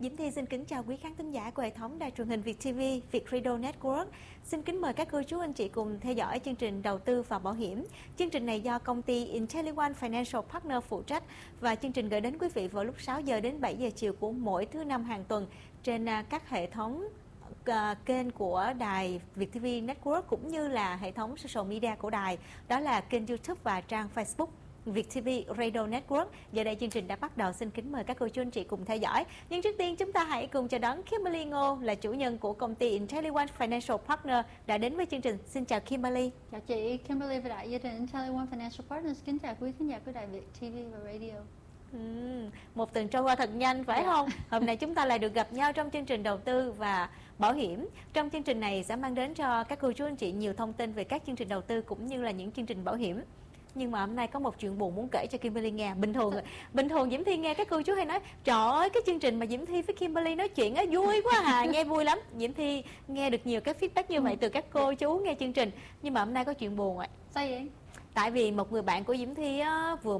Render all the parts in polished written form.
Diễm Thi xin kính chào quý khán thính giả của hệ thống đài truyền hình Việt TV, Việt Radio Network. Xin kính mời các cô chú anh chị cùng theo dõi chương trình đầu tư và bảo hiểm. Chương trình này do công ty IntelliOne Financial Partner phụ trách và chương trình gửi đến quý vị vào lúc 6 giờ đến 7 giờ chiều của mỗi thứ năm hàng tuần trên các hệ thống kênh của đài Việt TV Network cũng như là hệ thống social media của đài, đó là kênh YouTube và trang Facebook Việt TV Radio Network. Giờ đây chương trình đã bắt đầu, xin kính mời các cô chú anh chị cùng theo dõi. Nhưng trước tiên chúng ta hãy cùng chào đón Kimberly Ngô, là chủ nhân của công ty IntelliOne Financial Partner đã đến với chương trình. Xin chào Kimberly. Chào chị, Kimberly và đại gia đình IntelliOne Financial Partners. Kính chào quý khán giả của đài Việt TV và Radio. Một tuần trôi qua thật nhanh phải không? Hôm nay chúng ta lại được gặp nhau trong chương trình đầu tư và bảo hiểm. Trong chương trình này sẽ mang đến cho các cô chú anh chị nhiều thông tin về các chương trình đầu tư cũng như là những chương trình bảo hiểm. Nhưng mà hôm nay có một chuyện buồn muốn kể cho Kimberly nghe. Bình thường Diễm Thi nghe các cô chú hay nói trời ơi, cái chương trình mà Diễm Thi với Kimberly nói chuyện á vui quá à, nghe vui lắm. Diễm Thi nghe được nhiều cái feedback như vậy từ các cô chú nghe chương trình. Nhưng mà hôm nay có chuyện buồn ạ. Sao vậy? Tại vì một người bạn của Diễm Thi á, vừa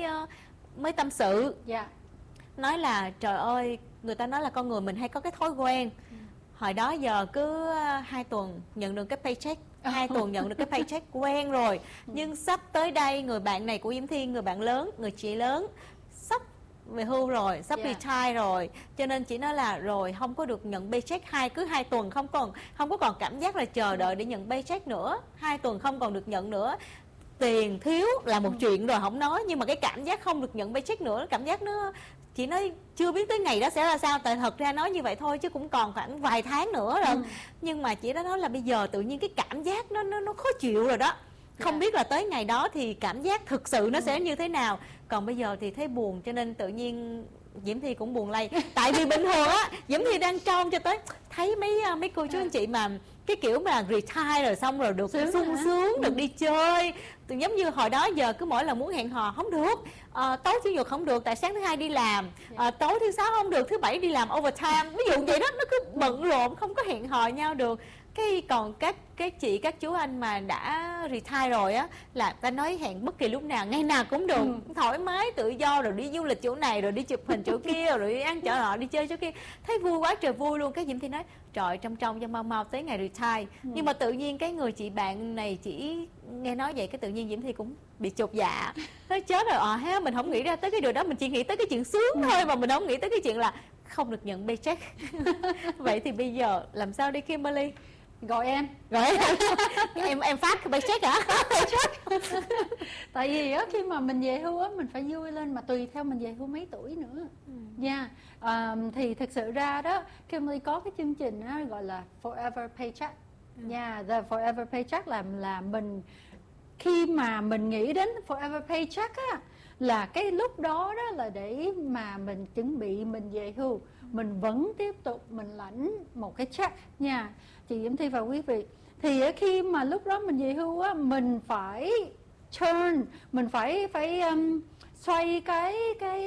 mới tâm sự. Nói là trời ơi, người ta nói là con người mình hay có cái thói quen. Hồi đó giờ cứ 2 tuần nhận được cái paycheck, 2 tuần nhận được cái paycheck quen rồi. Nhưng sắp tới đây người bạn này của Diễm Thi, người bạn lớn, người chị lớn, sắp về hưu rồi, sắp retire rồi, cho nên chị nói là rồi không có được nhận paycheck cứ 2 tuần, không có còn cảm giác là chờ đợi để nhận paycheck nữa. 2 tuần không còn được nhận nữa. Tiền thiếu là một chuyện rồi không nói, nhưng mà cái cảm giác không được nhận paycheck nữa, cảm giác nó, chị nói chưa biết tới ngày đó sẽ là sao. Tại thật ra nói như vậy thôi chứ cũng còn khoảng vài tháng nữa rồi. Nhưng mà chị đã nói là bây giờ tự nhiên cái cảm giác nó khó chịu rồi đó. Không biết là tới ngày đó thì cảm giác thực sự nó sẽ như thế nào. Còn bây giờ thì thấy buồn, cho nên tự nhiên Diễm Thi cũng buồn lây. Tại vì bình thường á, Diễm Thi đang trông cho tới thấy mấy cô chú anh chị mà cái kiểu mà retire rồi xong rồi được sung sướng, được đi chơi. Giống như hồi đó giờ cứ mỗi lần muốn hẹn hò không được, tối chủ nhật không được tại sáng thứ hai đi làm, tối thứ sáu không được, thứ bảy đi làm overtime, ví dụ vậy đó. Nó cứ bận rộn, không có hẹn hò nhau được. Còn các chị các chú anh mà đã retire rồi á, là ta nói hẹn bất kỳ lúc nào, ngày nào cũng được, thoải mái tự do, rồi đi du lịch chỗ này, rồi đi chụp hình chỗ kia, rồi đi ăn chỗ nọ, đi chơi chỗ kia, thấy vui quá trời vui luôn. Cái Diễm Thi nói trời, trong cho mau tới ngày retire. Nhưng mà tự nhiên cái người chị bạn này chỉ nghe nói vậy, cái tự nhiên Diễm Thi cũng bị chột dạ, nói chết rồi, mình không nghĩ ra tới cái điều đó, mình chỉ nghĩ tới cái chuyện sướng thôi, mà mình không nghĩ tới cái chuyện là không được nhận paycheck. Vậy thì bây giờ làm sao đi Kimberly? Gọi em em phát paycheck hả? Tại vì á, khi mà mình về hưu á, mình phải vui lên, mà tùy theo mình về hưu mấy tuổi nữa nha. Thì thực sự ra đó, Kimberly có cái chương trình á, gọi là Forever Paycheck nha. The Forever Paycheck là mình, khi mà mình nghĩ đến Forever Paycheck á, là cái lúc đó đó là để mà mình chuẩn bị mình về hưu, mình vẫn tiếp tục mình lãnh một cái check nha chị Diễm Thi và quý vị. Thì khi mà lúc đó mình về hưu á, mình phải turn, mình phải xoay cái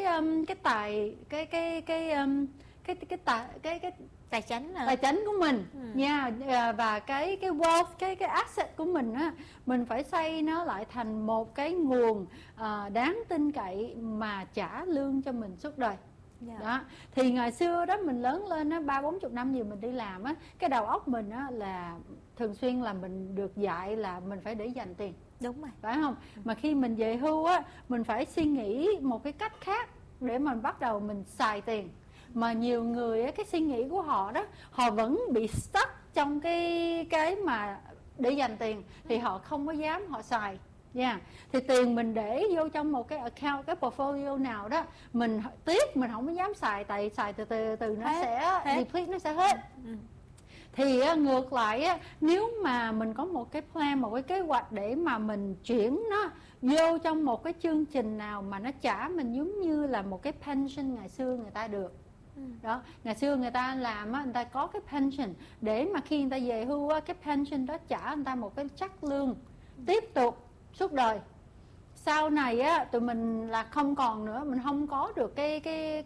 tài chánh của mình nha, và cái wealth, cái asset của mình á, mình phải xây nó lại thành một cái nguồn đáng tin cậy mà trả lương cho mình suốt đời. Đó. Thì ngày xưa đó mình lớn lên á, 30-40 năm gì mình đi làm á, cái đầu óc mình á là thường xuyên là mình được dạy là mình phải để dành tiền. Đúng rồi, phải không? Mà khi mình về hưu á, mình phải suy nghĩ một cái cách khác để mình bắt đầu mình xài tiền. Mà nhiều người á, cái suy nghĩ của họ đó, họ vẫn bị stuck trong cái mà để dành tiền, thì họ không có dám họ xài. Thì tiền mình để vô trong một cái account, cái portfolio nào đó, mình tiếc, mình không có dám xài, tại xài từ nó sẽ deplete, nó sẽ hết. Thì ngược lại, nếu mà mình có một cái plan, một cái kế hoạch để mà mình chuyển nó vô trong một cái chương trình nào mà nó trả mình giống như là một cái pension ngày xưa người ta được. Đó, ngày xưa người ta làm á, người ta có cái pension để mà khi người ta về hưu á, cái pension đó trả người ta một cái trắc lương tiếp tục suốt đời. Sau này á, tụi mình là không còn nữa, mình không có được cái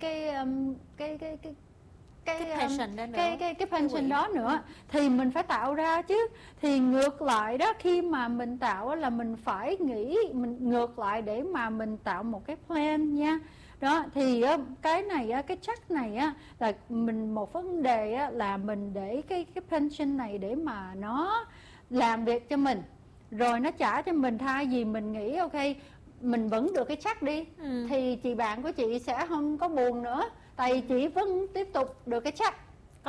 pension đó nữa, thì mình phải tạo ra chứ. Thì ngược lại đó, khi mà mình tạo là mình phải nghĩ mình ngược lại để mà mình tạo một cái plan nha. Đó thì cái này cái check này là mình một vấn đề là mình để cái pension này để mà nó làm việc cho mình rồi nó trả cho mình, thay vì mình nghĩ ok mình vẫn được cái check đi thì chị bạn của chị sẽ không có buồn nữa, tại vì chị vẫn tiếp tục được cái check.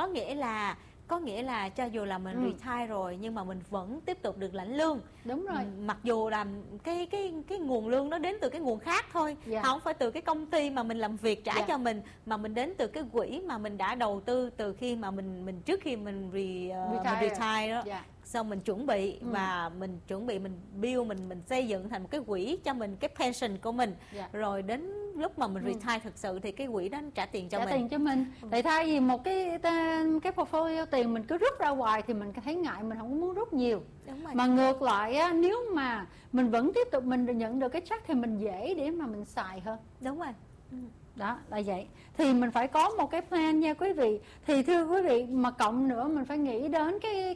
Có nghĩa là cho dù là mình retire rồi nhưng mà mình vẫn tiếp tục được lãnh lương. Đúng rồi. Mặc dù là cái nguồn lương nó đến từ cái nguồn khác thôi, không phải từ cái công ty mà mình làm việc trả cho mình, mà mình đến từ cái quỹ mà mình đã đầu tư từ khi mà mình trước khi mình retire đó. Xong mình chuẩn bị và mình chuẩn bị mình build mình xây dựng thành một cái quỹ cho mình, cái pension của mình. Rồi đến lúc mà mình retire thực sự thì cái quỹ đó trả tiền cho mình. Tại thay vì một cái portfolio tiền mình cứ rút ra hoài thì mình thấy ngại, mình không muốn rút nhiều. Mà ngược lại nếu mà mình vẫn tiếp tục mình nhận được cái check thì mình dễ để mà mình xài hơn. Đúng rồi. Đó là vậy. Thì mình phải có một cái plan nha quý vị. Thì thưa quý vị, mà cộng nữa mình phải nghĩ đến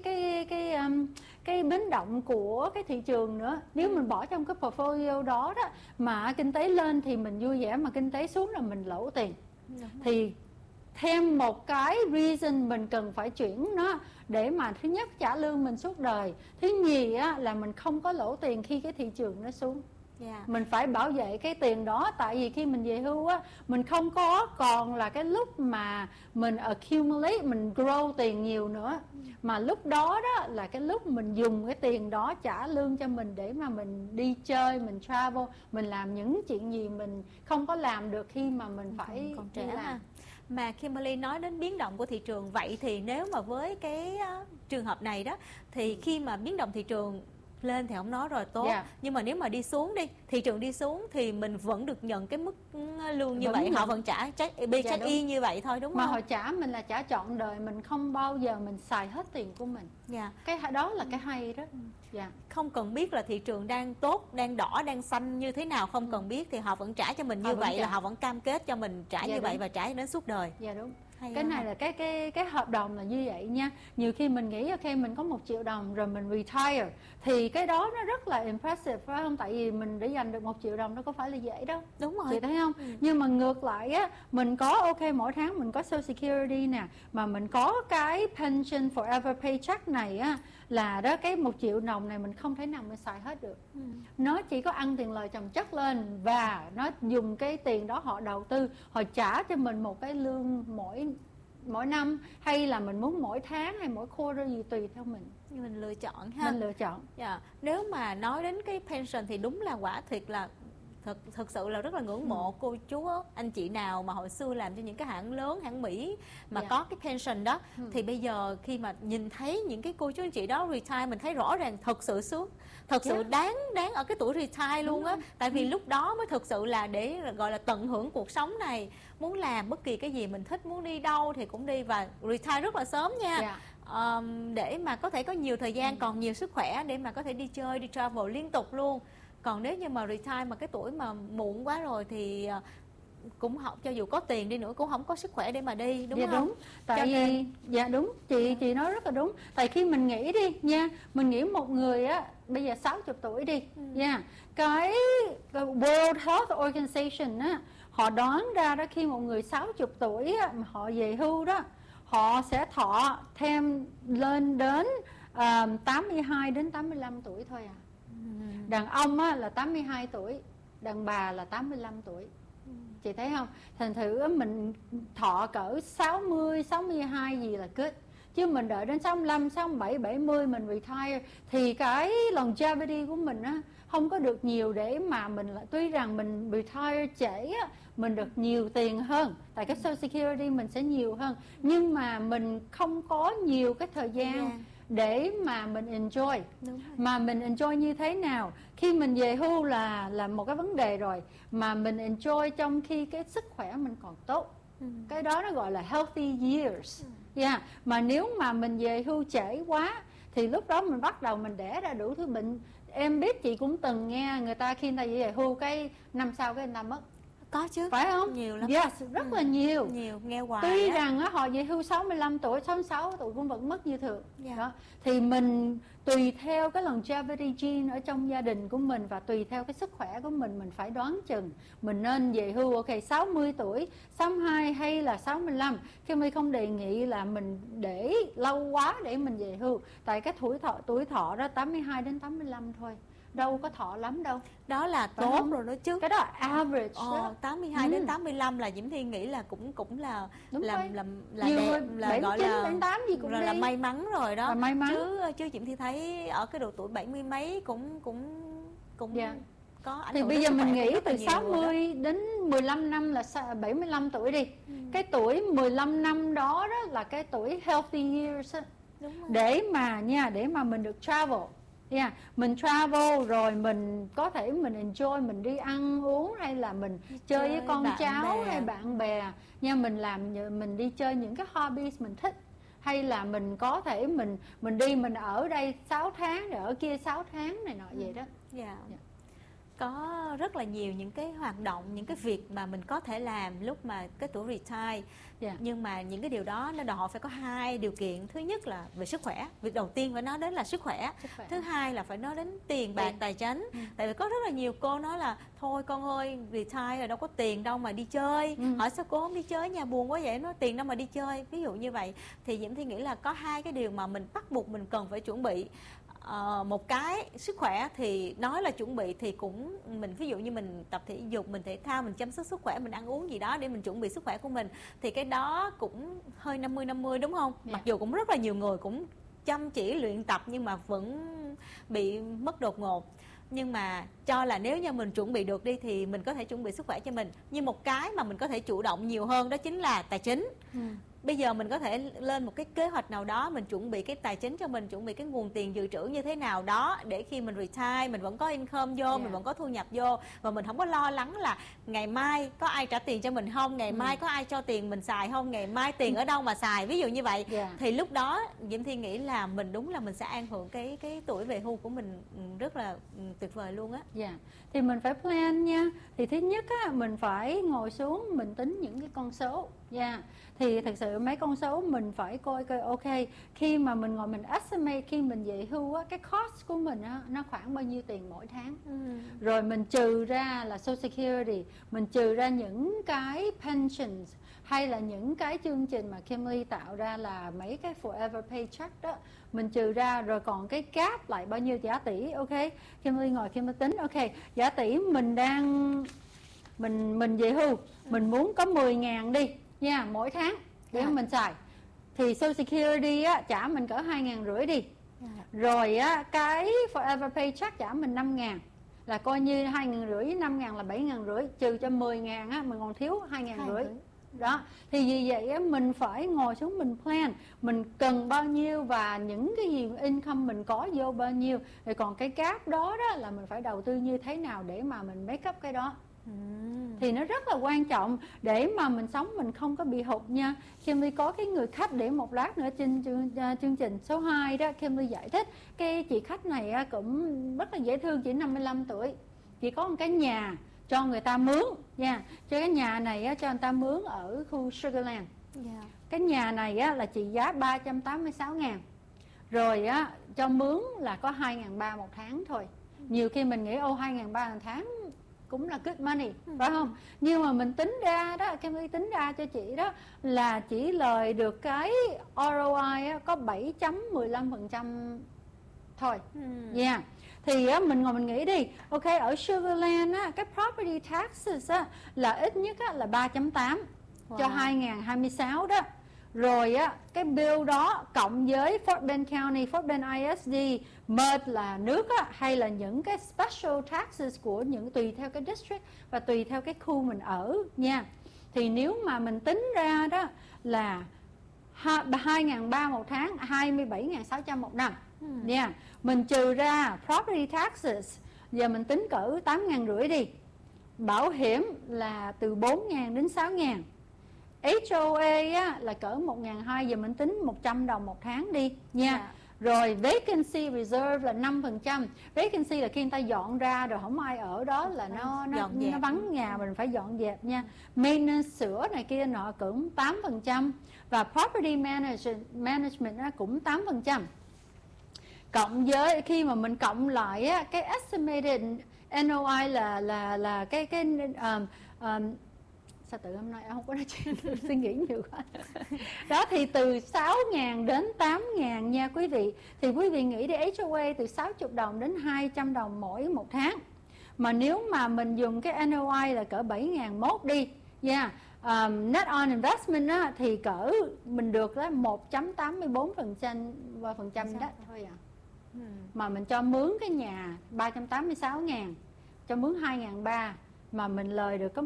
cái biến động của cái thị trường nữa. Nếu mình bỏ trong cái portfolio đó mà kinh tế lên thì mình vui vẻ, mà kinh tế xuống là mình lỗ tiền. Thì thêm một cái reason mình cần phải chuyển nó để mà thứ nhất trả lương mình suốt đời, thứ nhì là mình không có lỗ tiền khi cái thị trường nó xuống. Mình phải bảo vệ cái tiền đó, tại vì khi mình về hưu mình không có còn là cái lúc mà mình accumulate, mình grow tiền nhiều nữa, mà lúc đó là cái lúc mình dùng cái tiền đó trả lương cho mình để mà mình đi chơi, mình travel, mình làm những chuyện gì mình không có làm được khi mà mình phải còn trẻ làm. Mà Kimberly nói đến biến động của thị trường, vậy thì nếu mà với cái trường hợp này đó thì khi mà biến động thị trường lên thì không nói rồi tốt, nhưng mà nếu mà đi xuống đi, thị trường đi xuống thì mình vẫn được nhận cái mức lương như vậy, họ vẫn trả check y như vậy thôi, đúng không? Mà họ trả mình là trả trọn đời, mình không bao giờ mình xài hết tiền của mình. Cái đó là cái hay đó. Không cần biết là thị trường đang tốt, đang đỏ, đang xanh như thế nào, không cần biết thì họ vẫn trả cho mình như vậy, là họ vẫn cam kết cho mình trả như vậy và trả đến suốt đời. Đúng. Cái này là cái hợp đồng là như vậy nha. Nhiều khi mình nghĩ ok mình có 1 triệu đồng rồi mình retire thì cái đó nó rất là impressive, phải không? Tại vì mình để dành được 1 triệu đồng nó có phải là dễ đâu. Đúng rồi. Chị thấy không? Nhưng mà ngược lại mình có ok mỗi tháng mình có Social Security nè, mà mình có cái pension forever paycheck này là đó, cái 1 triệu đồng này mình không thể nào mình xài hết được. Nó chỉ có ăn tiền lời chồng chất lên, và nó dùng cái tiền đó họ đầu tư, họ trả cho mình một cái lương mỗi năm, hay là mình muốn mỗi tháng hay mỗi quarter gì tùy theo mình. Mình lựa chọn ha. Mình lựa chọn. Nếu mà nói đến cái pension thì đúng là quả thiệt là thực sự là rất là ngưỡng mộ cô chú anh chị nào mà hồi xưa làm cho những cái hãng lớn, hãng Mỹ mà có cái pension đó, thì bây giờ khi mà nhìn thấy những cái cô chú anh chị đó retire, mình thấy rõ ràng thật sự sướng, thật sự đáng ở cái tuổi retire luôn á. Tại vì lúc đó mới thực sự là để gọi là tận hưởng cuộc sống này, muốn làm bất kỳ cái gì mình thích, muốn đi đâu thì cũng đi, và retire rất là sớm nha. Để mà có thể có nhiều thời gian, còn nhiều sức khỏe để mà có thể đi chơi, đi travel liên tục luôn. Còn nếu như mà retire mà cái tuổi mà muộn quá rồi thì cũng học, cho dù có tiền đi nữa cũng không có sức khỏe để mà đi, đúng không? Đúng. Tại vì đúng, chị nói rất là đúng. Tại khi mình nghĩ đi nha, mình nghĩ một người bây giờ 60 tuổi đi nha, cái World Health Organization họ đoán ra đó, khi một người 60 tuổi mà họ về hưu đó, họ sẽ thọ thêm lên đến 82 đến 85 tuổi thôi à. Đàn ông là 82 tuổi, đàn bà là 85 tuổi. Chị thấy không? Thành thử mình thọ cỡ 60, 62 gì là good. Chứ mình đợi đến 65, 67, 70 mình retire thì cái longevity của mình không có được nhiều để mà mình, tuy rằng mình retire trễ mình được nhiều tiền hơn, tại cái Social Security mình sẽ nhiều hơn, nhưng mà mình không có nhiều cái thời gian để mà mình enjoy. Mà mình enjoy như thế nào? Khi mình về hưu là một cái vấn đề rồi, mà mình enjoy trong khi cái sức khỏe mình còn tốt. Cái đó nó gọi là healthy years. Mà nếu mà mình về hưu trễ quá thì lúc đó mình bắt đầu mình đẻ ra đủ thứ bệnh. Em biết, chị cũng từng nghe người ta khi người ta về hưu cái năm sau cái người ta mất. Có chứ. Phải không? Nhiều lắm. Yes, rất là nhiều. Nhiều, nghe hoài. Tuy rằng họ về hưu 65 tuổi, 66 tuổi cũng vẫn mất như thường. Đó. Thì mình tùy theo cái longevity gene ở trong gia đình của mình và tùy theo cái sức khỏe của mình phải đoán chừng mình nên về hưu 60 tuổi, 62 hay là 65. Khi không đề nghị là mình để lâu quá để mình về hưu. Tại cái tuổi thọ đó 82 đến 85 thôi. Đâu có thọ lắm đâu. Đó là tốt rồi đó chứ. Cái đó là average. 82 đến 85 là Diễm Thi nghĩ là cũng là đúng đẹp, là gọi là 78 gì cũng là may mắn rồi đó. Là may mắn. Chứ Diễm Thi thấy ở cái độ tuổi 70 mấy cũng có ảnh thì hưởng. Bây giờ mình nghĩ từ 60 đến 15 năm là 75 tuổi đi. Cái tuổi 15 năm đó là cái tuổi healthy years. Để mà mình được travel. Mình travel rồi mình có thể mình enjoy, mình đi ăn uống hay là mình chơi với con cháu hay bạn bè mình đi chơi những cái hobbies mình thích, hay là mình có thể mình đi mình ở đây 6 tháng rồi ở kia 6 tháng này nọ vậy đó. Có rất là nhiều những cái hoạt động, những cái việc mà mình có thể làm lúc mà cái tuổi retire. Nhưng mà những cái điều đó nó đòi hỏi phải có hai điều kiện. Thứ nhất là về sức khỏe. Việc đầu tiên phải nói đến là sức khỏe. Thứ hai là phải nói đến tiền bạc, tài chính. Tại vì có rất là nhiều cô nói là thôi con ơi, retire rồi đâu có tiền đâu mà đi chơi. Hỏi sao cô không đi chơi nhà buồn quá vậy? Nói tiền đâu mà đi chơi. Ví dụ như vậy thì Diễm Thi nghĩ là có hai cái điều mà mình bắt buộc mình cần phải chuẩn bị. Một cái sức khỏe thì nói là chuẩn bị thì cũng mình ví dụ như mình tập thể dục, mình thể thao, mình chăm sóc sức khỏe, mình ăn uống gì đó để mình chuẩn bị sức khỏe của mình, thì cái đó cũng hơi 50-50 đúng không? Mặc dù cũng rất là nhiều người cũng chăm chỉ luyện tập nhưng mà vẫn bị mất đột ngột. Nhưng mà cho là nếu như mình chuẩn bị được đi thì mình có thể chuẩn bị sức khỏe cho mình. Nhưng một cái mà mình có thể chủ động nhiều hơn đó chính là tài chính. Bây giờ mình có thể lên một cái kế hoạch nào đó, mình chuẩn bị cái tài chính cho mình, chuẩn bị cái nguồn tiền dự trữ như thế nào đó để khi mình retire mình vẫn có income vô, mình vẫn có thu nhập vô, và mình không có lo lắng là ngày mai có ai trả tiền cho mình không, ngày mai có ai cho tiền mình xài không, ngày mai tiền ở đâu mà xài, ví dụ như vậy. Thì lúc đó Diễm Thi nghĩ là mình đúng là mình sẽ an hưởng cái tuổi về hưu của mình rất là tuyệt vời luôn á. Thì mình phải plan nha. Thì thứ nhất á, mình phải ngồi xuống mình tính những cái con số. Thì thật sự mấy con số mình phải coi ok, khi mà mình ngồi mình estimate khi mình về hưu á, cái cost của mình á, nó khoảng bao nhiêu tiền mỗi tháng. Rồi mình trừ ra là Social Security, mình trừ ra những cái pensions hay là những cái chương trình mà Kimberly tạo ra là mấy cái forever paycheck đó, mình trừ ra rồi còn cái gap lại bao nhiêu giả tỷ. Ok, Kimberly ngồi Kimberly tính giả tỷ mình đang mình về hưu, mình muốn có 10.000 đi mỗi tháng để mình xài, thì Social Security á, trả mình cỡ 2.500 đi. Rồi á, cái forever paycheck trả mình 5.000, là coi như 2.500, 5.000 là 7.500, trừ cho 10.000 á, mình còn thiếu 2.500. Đó, thì vì vậy á, mình phải ngồi xuống mình plan mình cần bao nhiêu và những cái gì income mình có vô bao nhiêu, rồi còn cái gap đó là mình phải đầu tư như thế nào để mà mình make up cái đó. Thì nó rất là quan trọng để mà mình sống mình không có bị hụt nha. Kimberly có cái người khách để một lát nữa trên chương trình số 2 đó, Kimberly giải thích cái chị khách này cũng rất là dễ thương, chỉ 55 tuổi, chỉ có một cái nhà cho người ta mướn cho cái nhà này cho người ta mướn ở khu Sugarland. Cái nhà này là trị giá 386.000, rồi cho mướn là có 2.300 một tháng thôi. Nhiều khi mình nghĩ 2.300 một tháng cũng là good money, phải không? Nhưng mà mình tính ra đó, Kimberly tính ra cho chị đó là chỉ lời được cái ROI có 7.15% thôi. Thì mình ngồi mình nghĩ đi, ok, ở Sugarland cái property taxes là ít nhất là 3.8 cho 2026 đó. Rồi cái bill đó cộng với Fort Bend County, Fort Bend ISD, merge là nước hay là những cái special taxes của những tùy theo cái district và tùy theo cái khu mình ở nha. Thì nếu mà mình tính ra đó là 2.300 một tháng, 27.600 một năm. Mình trừ ra property taxes, giờ mình tính cỡ 8.500 đi. Bảo hiểm là từ 4.000 đến 6.000. HOA là cỡ 1.200, giờ mình tính 100 đồng một tháng đi nha. Rồi vacancy reserve là 5%. Vacancy là khi người ta dọn ra rồi không ai ở đó, là nó vắng nhà, mình phải dọn dẹp nha. Maintenance, sửa này kia nọ cũng 8%. Và property management cũng 8%. Cộng với khi mà mình cộng lại á, cái estimated NOI là cái sao tự hôm nay không có nói chuyện suy nghĩ nhiều quá. Đó thì từ 6.000 đến 8.000 nha quý vị. Thì quý vị nghĩ đi, HOA từ 60 đồng đến 200 đồng mỗi một tháng. Mà nếu mà mình dùng cái NOI là cỡ 7.001 đi nha, net on investment á, thì cỡ mình được đó 1.84% đó thôi à. Mà mình cho mướn cái nhà 386.000, cho mướn 2.300, mà mình lời được có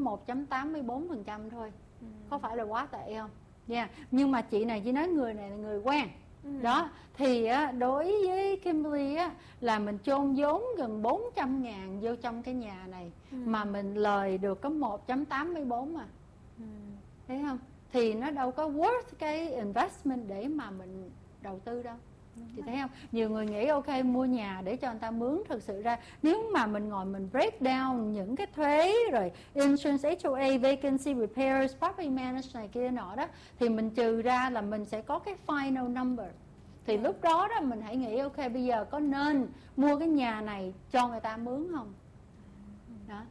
1.84% thôi. Có phải là quá tệ không? Nhưng mà chị này, chị nói người này là người quen. Đó thì đối với Kimberly á, là mình chôn vốn gần 400.000 vô trong cái nhà này, mà mình lời được có 1.84 mà. Thấy không? Thì nó đâu có worth cái investment để mà mình đầu tư đâu. Chị thấy không? Nhiều người nghĩ ok mua nhà để cho người ta mướn, thực sự ra nếu mà mình ngồi mình break down những cái thuế rồi insurance, HOA, vacancy repairs, property management này kia nọ đó, thì mình trừ ra là mình sẽ có cái final number. Thì lúc đó đó mình hãy nghĩ ok bây giờ có nên mua cái nhà này cho người ta mướn không? Đó.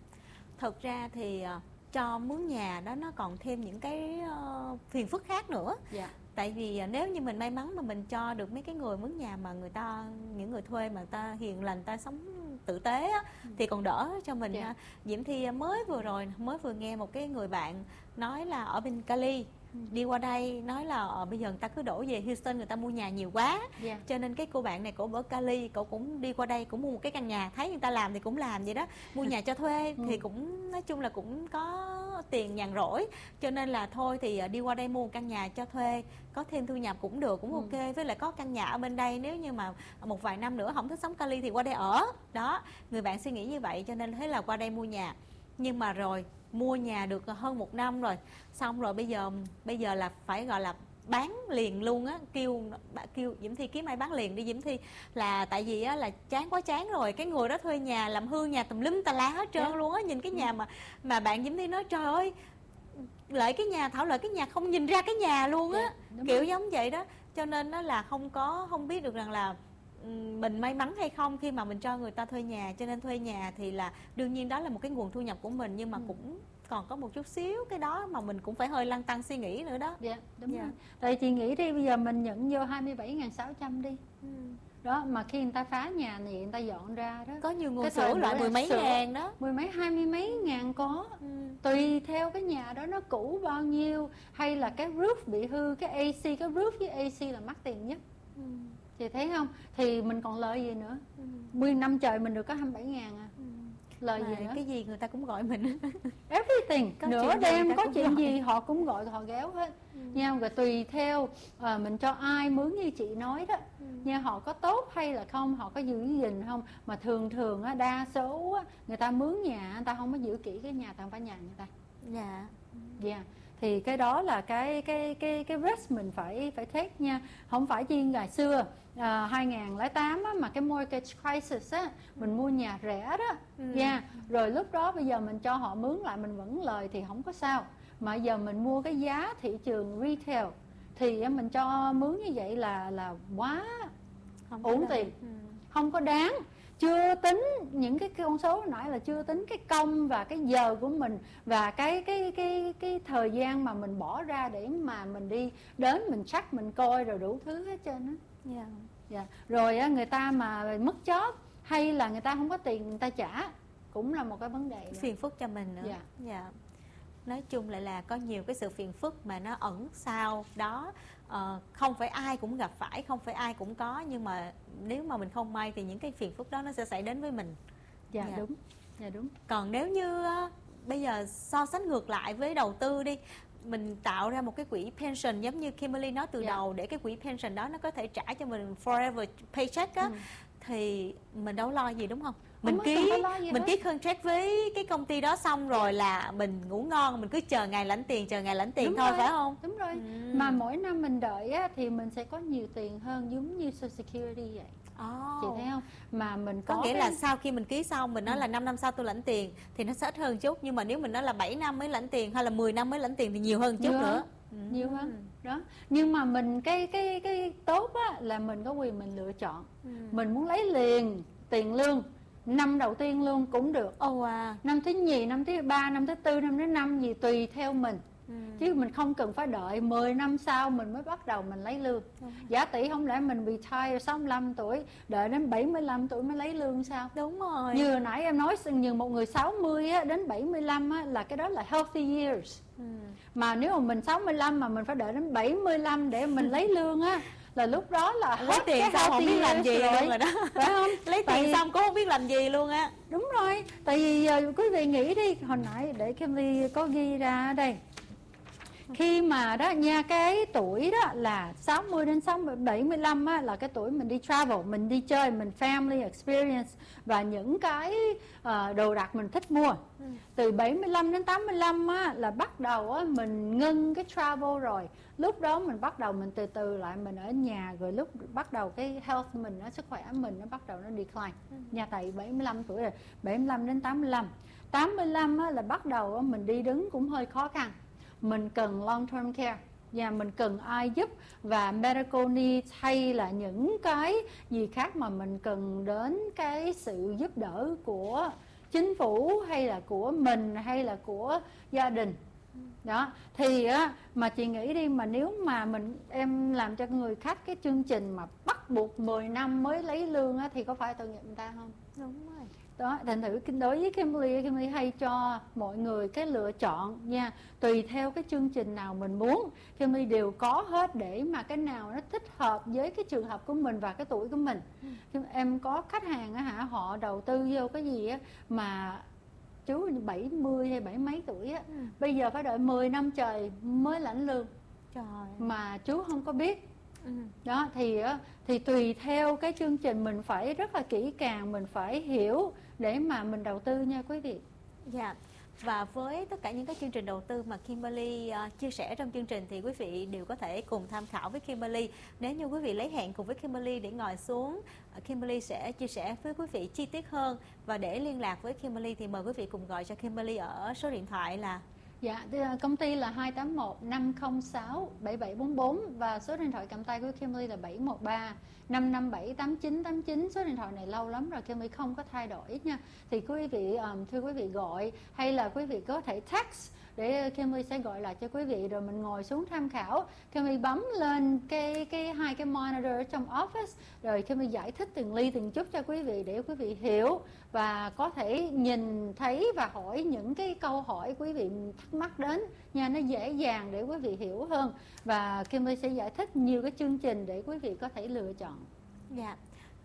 Thực ra thì cho mướn nhà đó nó còn thêm những cái phiền phức khác nữa. Tại vì nếu như mình may mắn mà mình cho được mấy cái người mướn nhà mà người ta, những người thuê mà người ta hiền lành, người ta sống tử tế á, thì còn đỡ cho mình. Diễm Thi mới vừa nghe một cái người bạn nói là ở bên Cali đi qua đây, nói là bây giờ người ta cứ đổ về Houston, người ta mua nhà nhiều quá, cho nên cái cô bạn này cổ ở Cali, cổ cũng đi qua đây cũng mua một cái căn nhà, thấy người ta làm thì cũng làm vậy đó, mua nhà cho thuê thì cũng nói chung là cũng có tiền nhàn rỗi, cho nên là thôi thì đi qua đây mua một căn nhà cho thuê, có thêm thu nhập cũng được, cũng ok. Với lại có căn nhà ở bên đây, nếu như mà một vài năm nữa không thích sống Cali thì qua đây ở. Đó, người bạn suy nghĩ như vậy cho nên thế là qua đây mua nhà. Nhưng mà rồi mua nhà được hơn 1 năm rồi, xong rồi bây giờ là phải gọi là bán liền luôn á, kêu Diễm Thi kiếm ai bán liền đi Diễm Thi, là tại vì á là chán quá chán rồi, cái người đó thuê nhà làm hư nhà tùm lum tà lá hết trơn luôn á. Nhìn cái nhà mà bạn Diễm Thi nói trời ơi, lợi cái nhà, thảo lợi cái nhà không nhìn ra cái nhà luôn á, kiểu rồi. Giống vậy đó, cho nên nó là không biết được rằng là mình may mắn hay không khi mà mình cho người ta thuê nhà. Cho nên thuê nhà thì là đương nhiên đó là một cái nguồn thu nhập của mình, nhưng mà cũng còn có một chút xíu cái đó mà mình cũng phải hơi lăn tăn suy nghĩ nữa đó. Đúng rồi. Tại chị nghĩ đi, bây giờ mình nhận vô 27.600 đi. Đó, mà khi người ta phá nhà này, người ta dọn ra đó, có nhiều người sửa lại 10 mấy ngàn đó, 10 mấy 20 mấy ngàn có. Tùy theo cái nhà đó nó cũ bao nhiêu, hay là cái roof bị hư, cái AC, cái roof với AC là mắc tiền nhất. Chị thấy không? Thì mình còn lợi gì nữa? 10 năm trời mình được có 27.000 à. Lời gì nữa? Cái gì người ta cũng gọi mình. Everything. Nửa đêm có chuyện gì họ cũng gọi, họ ghéo hết. Nha, rồi tùy theo mình cho ai mướn như chị nói đó. Nha, họ có tốt hay là không, họ có giữ gìn không. Mà thường á, đa số á, người ta mướn nhà, người ta không có giữ kỹ cái nhà, ta không phải nhà người ta. Thì cái đó là cái risk mình phải take nha. Không phải chi ngày xưa 2008 á, mà cái mortgage crisis á, mình mua nhà rẻ đó. Rồi lúc đó bây giờ mình cho họ mướn lại mình vẫn lời thì không có sao. Mà giờ mình mua cái giá thị trường retail thì mình cho mướn như vậy là quá uổng tiền, không có đáng. Chưa tính những cái con số hồi nãy, là chưa tính cái công và cái giờ của mình, và cái thời gian mà mình bỏ ra để mà mình đi đến mình check, mình coi rồi đủ thứ hết trơn á. Rồi á, người ta mà mất job hay là người ta không có tiền người ta trả cũng là một cái vấn đề phiền phức cho mình nữa. Nói chung lại là có nhiều cái sự phiền phức mà nó ẩn sau đó. Không phải ai cũng gặp phải, không phải ai cũng có, nhưng mà nếu mà mình không may thì những cái phiền phức đó nó sẽ xảy đến với mình. Đúng. Còn nếu như bây giờ so sánh ngược lại với đầu tư đi, mình tạo ra một cái quỹ pension giống như Kimberly nói từ đầu, để cái quỹ pension đó nó có thể trả cho mình forever paycheck á, thì mình đâu lo gì, đúng không? mình ký contract với cái công ty đó xong rồi là mình ngủ ngon, mình cứ chờ ngày lãnh tiền Đúng thôi rồi, phải không? Đúng rồi. Mà mỗi năm mình đợi á, thì mình sẽ có nhiều tiền hơn, giống như Social Security vậy. Chị thấy không? Mà mình có nghĩa là sau khi mình ký xong mình nói là 5 năm sau tôi lãnh tiền thì nó sẽ ít hơn chút, nhưng mà nếu mình nói là 7 năm mới lãnh tiền hay là 10 năm mới lãnh tiền thì nhiều hơn chút nữa. Nhiều hơn đó. Nhưng mà mình cái tốt á là mình có quyền mình lựa chọn. Mình muốn lấy liền tiền lương năm đầu tiên luôn cũng được. Năm thứ nhì, năm thứ ba, năm thứ tư, năm thứ năm gì tùy theo mình. Chứ mình không cần phải đợi 10 năm sau mình mới bắt đầu mình lấy lương. Giả tỷ không lẽ mình retire 65 tuổi đợi đến 75 tuổi mới lấy lương sao? Đúng rồi. Như hồi nãy em nói, như một người 60 á, đến 75 á, là cái đó là healthy years. Mà nếu mà mình 65 mà mình phải đợi đến 75 để mình lấy lương á, là lúc đó là lấy tiền xong không biết làm gì luôn rồi đó, phải không? Lấy tiền xong cũng không biết làm gì luôn á. Đúng rồi. Tại vì quý vị nghĩ đi, hồi nãy để Kimberly có ghi ra ở đây. Khi mà đó nha, cái tuổi đó là 60 đến 75 á, là cái tuổi mình đi travel, mình đi chơi, mình family experience và những cái đồ đạc mình thích mua. Từ 75 đến 85 á, là bắt đầu á, mình ngưng cái travel rồi. Lúc đó mình bắt đầu mình từ từ lại mình ở nhà, rồi lúc bắt đầu cái health mình, sức khỏe mình nó bắt đầu nó decline. Nhà tại 75 tuổi rồi, 75 đến 85. 85 á, là bắt đầu á, mình đi đứng cũng hơi khó khăn. Mình cần long term care và mình cần ai giúp, và medical needs hay là những cái gì khác mà mình cần đến cái sự giúp đỡ của chính phủ hay là của mình hay là của gia đình. Đó thì á, mà chị nghĩ đi, mà nếu mà em làm cho người khách cái chương trình mà bắt buộc 10 năm mới lấy lương á, thì có phải tội nghiệp người ta không? Đúng rồi. Đó, thành thử đối với Kimberly hay cho mọi người cái lựa chọn nha, tùy theo cái chương trình nào mình muốn, Kimberly đều có hết để mà cái nào nó thích hợp với cái trường hợp của mình và cái tuổi của mình. Em có khách hàng á hả, họ đầu tư vô cái gì á mà chú 70 hay 70 mấy tuổi á, bây giờ phải đợi 10 năm trời mới lãnh lương. Trời. Mà chú không có biết. Đó thì tùy theo cái chương trình mình phải rất là kỹ càng, mình phải hiểu để mà mình đầu tư nha quý vị. Dạ. Và với tất cả những cái chương trình đầu tư mà Kimberly chia sẻ trong chương trình thì quý vị đều có thể cùng tham khảo với Kimberly. Nếu như quý vị lấy hẹn cùng với Kimberly để ngồi xuống, Kimberly sẽ chia sẻ với quý vị chi tiết hơn. Và để liên lạc với Kimberly thì mời quý vị cùng gọi cho Kimberly ở số điện thoại là công ty là 281 506 7744 và số điện thoại cầm tay của Kimberly là 713 557 8989. Số điện thoại này lâu lắm rồi Kimberly không có thay đổi nha. Thì quý vị thưa quý vị gọi, hay là quý vị có thể text để Kimberly sẽ gọi lại cho quý vị, rồi mình ngồi xuống tham khảo. Kimberly bấm lên hai cái monitor ở trong office, rồi Kimberly giải thích từng ly từng chút cho quý vị để quý vị hiểu và có thể nhìn thấy và hỏi những cái câu hỏi quý vị thắc mắc đến nha, nó dễ dàng để quý vị hiểu hơn. Và Kimberly sẽ giải thích nhiều cái chương trình để quý vị có thể lựa chọn. Dạ.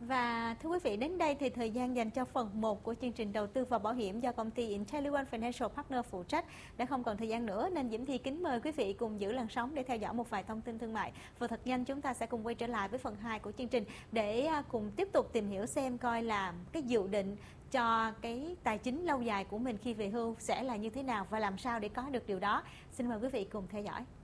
Và thưa quý vị, đến đây thì thời gian dành cho phần 1 của chương trình đầu tư và bảo hiểm do công ty IntelliOne Financial Partner phụ trách đã không còn thời gian nữa, nên Diễm Thi kính mời quý vị cùng giữ làn sóng để theo dõi một vài thông tin thương mại. Và thật nhanh chúng ta sẽ cùng quay trở lại với phần 2 của chương trình để cùng tiếp tục tìm hiểu xem coi là cái dự định cho cái tài chính lâu dài của mình khi về hưu sẽ là như thế nào và làm sao để có được điều đó. Xin mời quý vị cùng theo dõi.